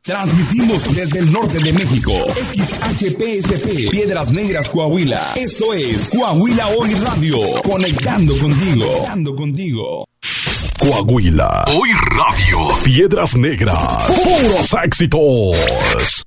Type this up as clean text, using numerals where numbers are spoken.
Transmitimos desde el norte de México, XHPSP, Piedras Negras, Coahuila. Esto es Coahuila Hoy Radio, conectando contigo. Coahuila Hoy Radio, Piedras Negras, puros éxitos.